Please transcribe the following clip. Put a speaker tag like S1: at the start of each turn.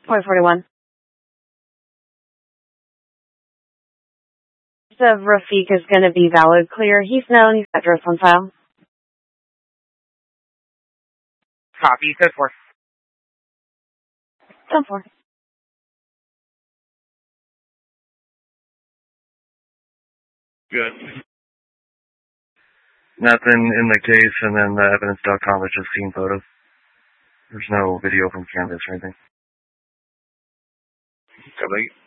S1: .41. Of Rafiq is going to be valid clear. He's known. He's got address on file.
S2: Copy. Code 4.
S1: Code 4.
S3: Good. Nothing in the case, and then the evidence.com is just scene photos. There's no video from Canvas or anything.
S4: Copy.